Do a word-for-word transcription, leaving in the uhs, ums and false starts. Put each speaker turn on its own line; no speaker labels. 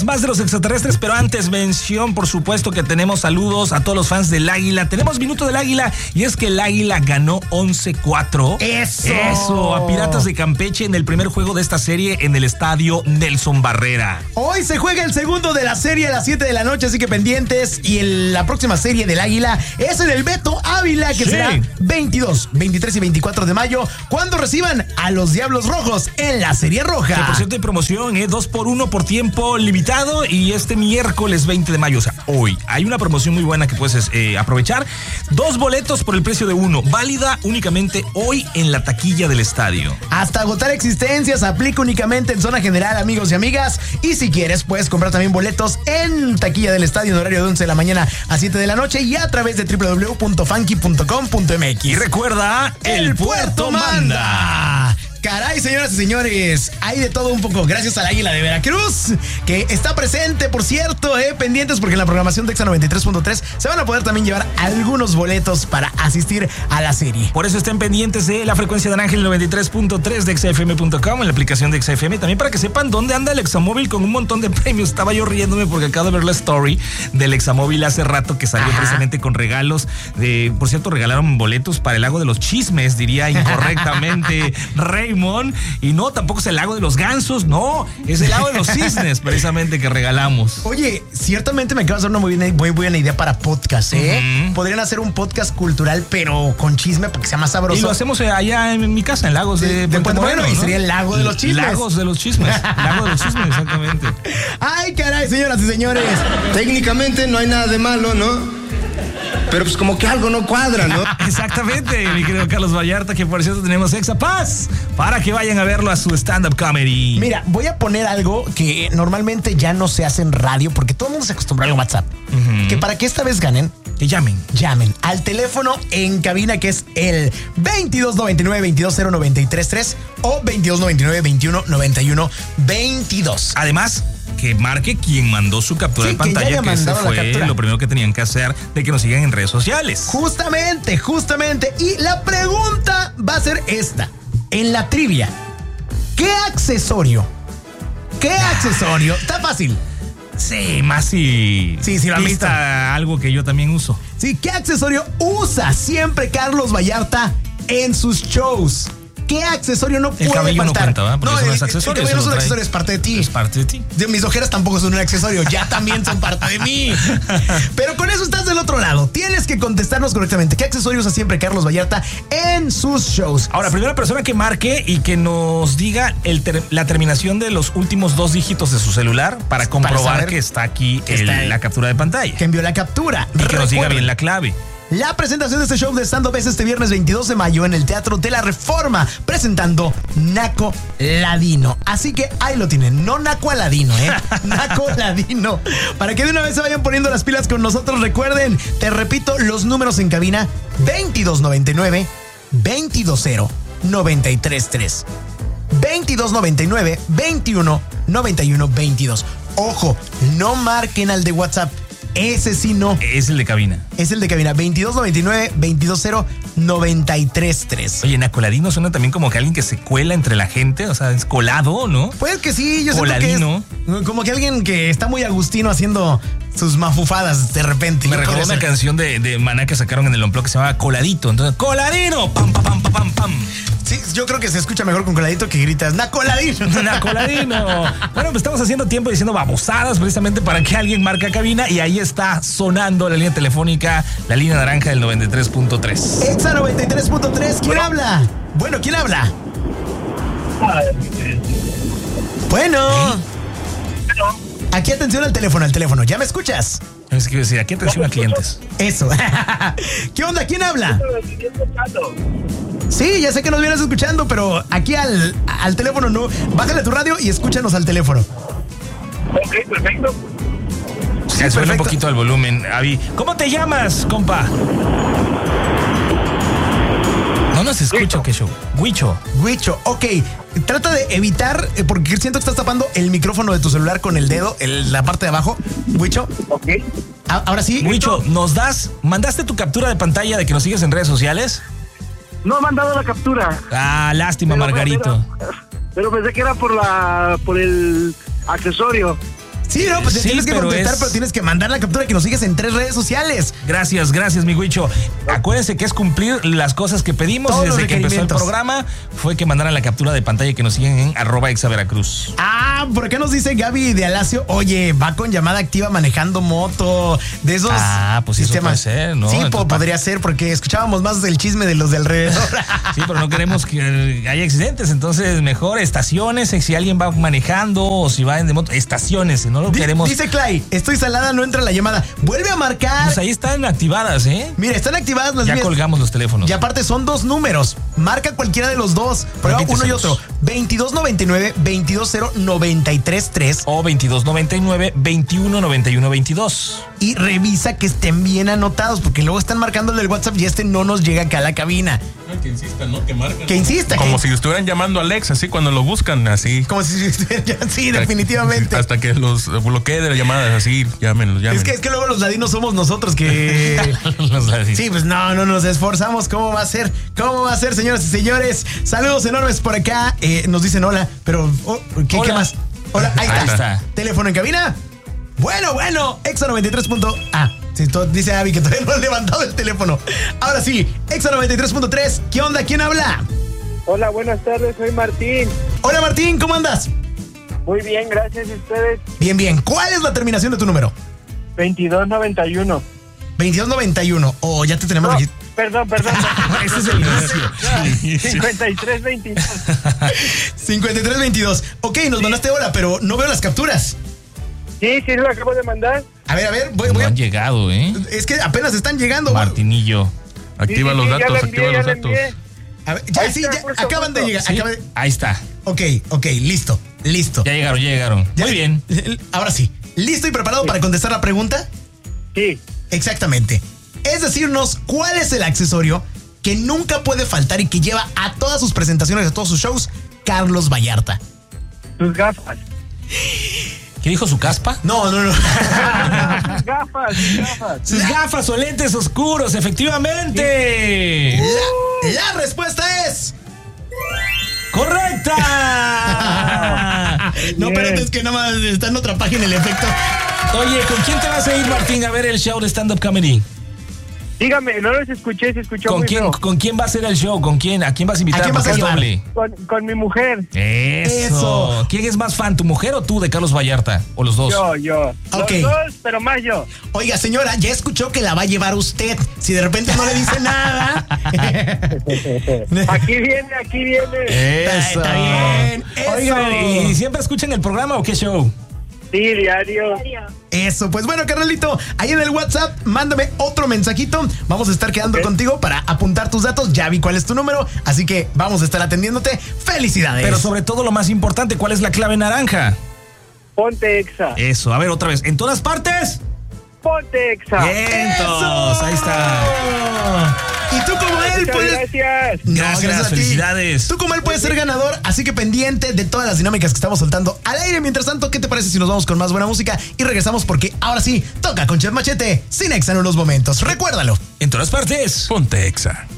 más de los extraterrestres, pero antes mención, por supuesto, que tenemos saludos a todos los fans del Águila. Tenemos Minuto del Águila y es que el Águila ganó once cuatro.
¡Eso!
Eso, a Piratas de Campeche en el primer juego de esta serie en el estadio Nelson Barrera.
Hoy se juega el segundo de la serie a las siete de la noche, así que pendientes. Y el, la próxima serie del Águila es en el Beto Ávila, que sí. será veintidós, veintitrés y veinticuatro de mayo, cuando reciban a los Diablos Rojos en la Serie Roja.
Que por cierto hay promoción, ¿eh? dos por uno por tiempo limitado y este miércoles veinte de mayo, o sea, hoy. Hay una promoción muy buena que puedes eh, aprovechar. Dos boletos por el precio de uno, válida únicamente hoy en la taquilla del estadio.
Hasta agotar existencias, aplica únicamente en zona general, amigos y amigas. Y si quieres, puedes comprar también boletos en taquilla del estadio en horario de once de la mañana a siete de la noche y a través de doble u doble u doble u punto funky punto com punto m x.
Y recuerda, el, el puerto, puerto manda. manda.
Caray, señoras y señores, hay de todo un poco gracias al Águila de Veracruz, que está presente, por cierto, eh, pendientes porque en la programación de Exa noventa y tres punto tres se van a poder también llevar algunos boletos para asistir a la serie.
Por eso estén pendientes de la frecuencia de Ángel noventa y tres punto tres de exa f m punto com, en la aplicación de Exa F M, también para que sepan dónde anda el Examóvil con un montón de premios. Estaba yo riéndome porque acabo de ver la story del Examóvil hace rato que salió Ajá. precisamente con regalos. De, por cierto, regalaron boletos para el Lago de los Chismes, diría incorrectamente Raymond. Y no, tampoco es el Lago de los Gansos, no, es el Lago de los Cisnes precisamente que regalamos.
Oye, ciertamente me acabas de dar una muy, bien, muy buena idea para podcast, ¿eh? Uh-huh. Podrían hacer un podcast cultural, pero con chisme para que sea más sabroso.
Y lo hacemos allá en mi casa, en Lagos de, de, de Puente Moreno,
¿no? Y sería el Lago de los Chismes.
Lagos de los Chismes, Lago de los Chismes, exactamente.
Ay, caray, señoras y señores.
Técnicamente no hay nada de malo, ¿no? Pero pues como que algo no cuadra, ¿no?
Exactamente, mi querido Carlos Vallarta, que por cierto tenemos Exa Paz para que vayan a verlo a su stand-up comedy.
Mira, voy a poner algo que normalmente ya no se hace en radio porque todo el mundo se acostumbra al WhatsApp. Uh-huh. Que para que esta vez ganen,
que llamen.
Llamen al teléfono en cabina que es el veintidós noventa y nueve, veintidós cero noventa y tres tres o veintidós noventa y nueve, veintiuno noventa y uno veintidós.
Además, que marque quien mandó su captura sí, de pantalla, que, que ese fue lo primero que tenían que hacer, de que nos sigan en redes sociales.
Justamente, justamente. Y la pregunta va a ser esta. En la trivia, ¿qué accesorio? ¿Qué ah. accesorio? Está fácil.
Sí, más si...
Sí, sí, lo han visto.
Algo que yo también uso.
Sí, ¿qué accesorio usa siempre Carlos Vallarta en sus shows? ¿Qué accesorio no puede faltar?
El cabello no cuenta, ¿verdad? Porque no, eso no es accesorio.
El cabello no es un accesorio, es parte de ti.
Es parte de ti.
Mis ojeras tampoco son un accesorio, ya también son parte de mí. Pero con eso estás del otro lado. Tienes que contestarnos correctamente. ¿Qué accesorio usa siempre Carlos Vallarta en sus shows?
Ahora, primera persona que marque y que nos diga el ter- la terminación de los últimos dos dígitos de su celular para comprobar para que está aquí el, está la captura de pantalla.
Que envió la captura.
Y que Recuerden. nos diga bien la clave.
La presentación de este show de stand-up es este viernes veintidós de mayo en el Teatro de la Reforma, presentando Naco Ladino. Así que ahí lo tienen, no Naco Aladino, ¿eh? Naco Ladino. Para que de una vez se vayan poniendo las pilas con nosotros, recuerden, te repito, los números en cabina: veintidós noventa y nueve, veintidós cero noventa y tres tres. veintidós noventa y nueve, veintiuno noventa y uno veintidós. Ojo, no marquen al de WhatsApp. Ese sí no.
Es el de cabina.
Es el de cabina. veintidós noventa y nueve, veintidós cero noventa y tres tres.
Oye, Nacoladino suena también como que alguien que se cuela entre la gente. O sea, es colado, ¿no?
Pues que sí, yo
Coladino.
siento que es como que alguien que está muy agustino haciendo sus mafufadas de repente.
Me recordó una canción de, de Maná que sacaron en el Unplugged que se llamaba Coladito. Entonces, ¡Coladino! ¡Pam, pam, pam, pam, pam!
Sí, yo creo que se escucha mejor con Coladito que gritas ¡Nacoladino!
¡Nacoladino! Bueno, pues estamos haciendo tiempo diciendo babosadas precisamente para que alguien marque a cabina y ahí está sonando la línea telefónica, la línea naranja del noventa y tres punto tres.
Exa noventa y tres punto tres, ¿quién bueno. habla? Bueno, ¿quién habla? Bueno. ¿Eh? Aquí atención al teléfono, al teléfono. ¿Ya me escuchas?
Es que decir, aquí atención a clientes.
Eso. ¿Qué onda? ¿Quién habla? Sí, ya sé que nos vienes escuchando, pero aquí al, al teléfono no. Bájale tu radio y escúchanos al teléfono.
Ok, perfecto.
Sí, suena un poquito el volumen, Avi. ¿Cómo te llamas, compa? No nos escucho, ¿qué show? Huicho.
Huicho, ok. Trata de evitar, porque siento que estás tapando el micrófono de tu celular con el dedo, el, la parte de abajo. Huicho.
Ok.
A, ahora sí.
Huicho, ¿nos das, mandaste tu captura de pantalla de que nos sigues en redes sociales?
No he mandado la captura.
Ah, lástima, pero, Margarito.
Pero, pero pensé que era por la, por el accesorio.
Sí, no, pues
Sí,
tienes que
pero
contestar,
es-
pero tienes que mandar la captura que nos sigues en tres redes sociales.
Gracias, gracias, mi Huicho. Acuérdense que es cumplir las cosas que pedimos
Todos
y
los
desde que empezó el
requerimientos.
programa fue que mandaran la captura de pantalla y que nos siguen en arroba exaveracruz.
Ah, por acá nos dice Gaby de Alacio, oye, va con llamada activa manejando moto, de esos
Ah, pues eso
sistemas.
puede ser, ¿no?
Sí, po-
Entonces, pa-
podría ser, porque escuchábamos más del chisme de los de alrededor.
Sí, pero no queremos que haya accidentes, entonces mejor estaciones, si alguien va manejando o si va en de moto, estaciones, no lo
Di-
queremos.
Dice Clay, estoy salada, no entra la llamada. Vuelve a marcar.
Pues ahí están activadas, ¿eh?
Mira, están activadas las
Ya
líneas.
colgamos los teléfonos.
Y aparte son dos números. Marca cualquiera de los dos. Prueba uno y
Repíteselos.
otro. veintidós noventa y nueve, veintidós cero noventa y tres tres.
O veintidós noventa y nueve, veintiuno noventa y uno veintidós.
Y revisa que estén bien anotados, porque luego están marcando el del WhatsApp y este no nos llega acá a la cabina.
No, que insistan, ¿no? Que marquen.
Que insista.
Como
que-
si estuvieran llamando a Alex, así cuando lo buscan, así.
Como si estuvieran. Sí, definitivamente.
Hasta que los bloquee de las llamadas, así, llámenlos, llámenlos.
Es que, es que luego los ladinos somos nosotros que. Sí, pues no, no nos esforzamos. ¿Cómo va a ser? ¿Cómo va a ser, señoras y señores? Saludos enormes por acá. Eh, nos dicen hola, pero oh, ¿qué, ¿qué
Hola.
más? Hola, ahí está.
Ahí está.
Teléfono en cabina. Bueno, bueno, Exa noventa y tres. Ah, sí, to- dice Abby que todavía no ha levantado el teléfono. Ahora sí, Exa noventa y tres punto tres. ¿Qué onda? ¿Quién habla?
Hola, buenas tardes, soy Martín.
Hola Martín, ¿cómo andas?
Muy bien, gracias. ¿Y ustedes?
Bien, bien. ¿Cuál es la terminación de tu número?
veintidós noventa y uno.
veintidós noventa y uno. Oh, ya te tenemos
No,
aquí.
perdón, perdón.
Ese es el inicio.
cincuenta y tres veintidós.
cincuenta y tres veintidós. Ok, nos mandaste hola, pero no veo las capturas.
Sí, sí, lo acabo de mandar.
A ver, a ver, voy,
No
voy a-
han llegado, ¿eh?
Es que apenas están llegando.
Martinillo.
Activa
Sí,
los
sí, ya
datos,
la envié,
activa
ya
los
la
datos.
envié.
A ver, ya,
Ahí
sí,
está,
ya
por
acaban de
supuesto.
llegar.
¿Sí?
acaba de-
Ahí está.
Ok, ok, listo, listo.
Ya llegaron, ya llegaron.
Ya-
Muy bien.
Ahora sí, ¿listo y preparado para contestar la pregunta?
Sí.
Exactamente. Es decirnos cuál es el accesorio que nunca puede faltar y que lleva a todas sus presentaciones, a todos sus shows, Carlos Vallarta.
Tus gafas.
¿Qué dijo su caspa?
No, no, no.
Tus gafas, tus gafas.
Sus gafas o lentes oscuros, efectivamente.
La, la respuesta es.
¡Correcta!
No,
Bien.
espérate, es que nada más está en otra página el efecto.
Oye, ¿con quién te vas a ir, Martín, a ver el show de stand-up comedy?
Dígame, no los escuché, se escuchó
¿Con
muy
quién,
feo.
¿Con quién va a ser el show? ¿Con quién? ¿A quién vas a invitar?
¿A quién vas
Porque
a
es
llevar?
doble.
Con, con mi mujer.
Eso.
Eso.
¿Quién es más fan, tu mujer o tú de Carlos Vallarta? ¿O los dos?
Yo, yo.
Ok.
Los dos, pero más yo.
Oiga, señora, ya escuchó que la va a llevar usted. Si de repente no le dice nada.
Aquí viene, aquí viene.
Eso.
Está bien. Eso.
Oigan, ¿y siempre escuchan el programa o qué show?
Sí, diario.
Eso, pues bueno, carnalito, ahí en el WhatsApp, mándame otro mensajito. Vamos a estar quedando
Ok.
contigo para apuntar tus datos. Ya vi cuál es tu número, así que vamos a estar atendiéndote. ¡Felicidades!
Pero sobre todo lo más importante, ¿cuál es la clave naranja?
Ponte Exa.
Eso, a ver otra vez. ¿En todas partes?
Ponte Exa.
Vientos, ahí está.
Y tú como él
Muchas
puedes...
gracias.
No,
Gracias,
a ti.
felicidades.
Tú como él puedes ser ganador, así que pendiente de todas las dinámicas que estamos soltando al aire. Mientras tanto, ¿qué te parece si nos vamos con más buena música y regresamos? Porque ahora sí, toca con Chef Machete, sin Exa en unos momentos. Recuérdalo.
En todas partes.
Ponte Exa.